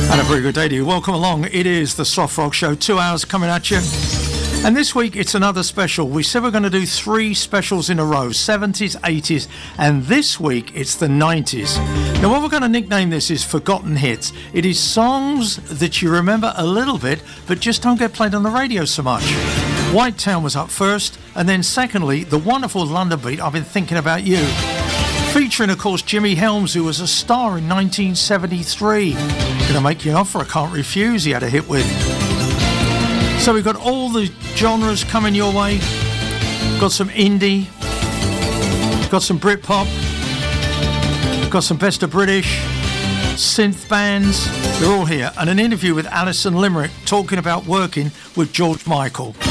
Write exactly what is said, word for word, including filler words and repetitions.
And a very good day to you. Welcome along. It is the Soft Rock Show. Two hours coming at you. And this week it's another special. We said we're going to do three specials in a row, seventies, eighties, and this week it's the nineties. Now what we're going to nickname this is Forgotten Hits. It is songs that you remember a little bit but just don't get played on the radio so much. White Town was up first, and then secondly, the wonderful London Beat, I've been Thinking About You. Featuring, of course, Jimmy Helms, who was a star in nineteen seventy-three. Gonna Make You an Offer I Can't Refuse, he had a hit with. So we've got all the genres coming your way. Got some indie, got some Britpop, got some Best of British, synth bands, they're all here. And an interview with Alison Limerick talking about working with George Michael.